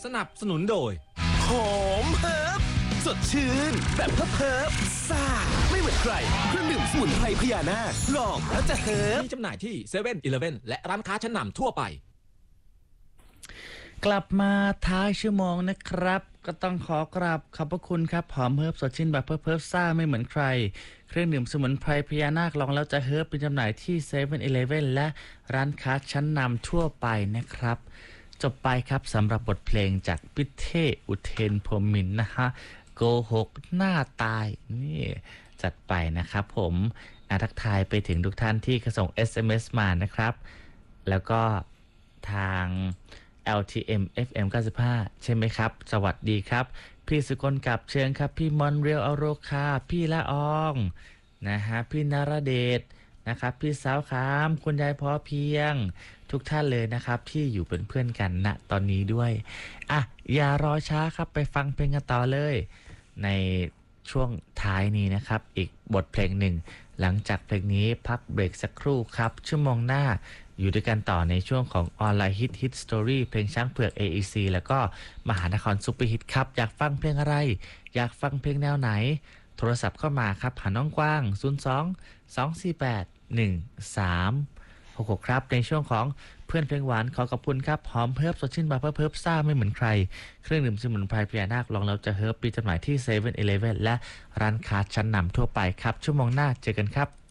สนับสนุนโดยหอมเฮิร์บสดชื่นแบบเฮิร์บซ่าไม่เหมือนใครเครื่องดื่มสมุนไพรพญานาคลองแล้วจะเฮิร์บมีจำหน่ายที่เซเว่นอีเลฟเว่นและร้านค้าชั้นนำทั่วไปกลับมาท้ายชั่วโมงนะครับก็ต้องขอกราบขอบพระคุณครับหอมเฮิร์บสดชื่นแบบเฮิร์บซ่าไม่เหมือนใครเครื่องดื่มสมุนไพรพญานาคลองแล้วจะเฮิร์บเป็นจำหน่ายที่เซเว่นอีเลฟเว่นและร้านค้าชั้นนำทั่วไปนะครับจบไปครับสำหรับบทเพลงจากพิเทพอุเทนพรหมมินทร์นะฮะโกหกหน้าตายนี่จัดไปนะครับผมทักทายไปถึงทุกท่านที่ส่ง SMS มานะครับแล้วก็ทาง LTM FM 95ใช่ไหมครับสวัสดีครับพี่สุกลกับเชิญครับพี่มอนเรียวอโรคาพี่ละอองนะฮะพี่นรเดชนะครับพี่สาวขามคุณยายพอเพียงทุกท่านเลยนะครับที่อยู่เป็นเพื่อนกันณตอนนี้ด้วยอ่ะอย่ารอช้าครับไปฟังเพลงกันต่อเลยในช่วงท้ายนี้นะครับอีกบทเพลงหนึ่งหลังจากเพลงนี้พักเบรกสักครู่ครับชั่วโมงหน้าอยู่ด้วยกันต่อในช่วงของออนไลน์ฮิตสตอรี่เพลงช้างเผือก AEC แล้วก็มหานครซุปเปอร์ฮิตครับอยากฟังเพลงอะไรอยากฟังเพลงแนวไหนโทรศัพท์เข้ามาครับหาน้องกว้าง02-248-1366ครับในช่วงของเพื่อนเพลงหวานขอขอบคุณครับหอมเฮิร์บสดชื่นบาเฮิร์บซ่าไม่เหมือนใครเครื่องดื่มสมุนไพรพญานาคลองแล้วจะเฮิร์บปีจำหน่ายที่เซเว่นอีเลฟเว่นและร้านค้าชั้นนำทั่วไปครับชั่วโมงหน้าเจอกันครับ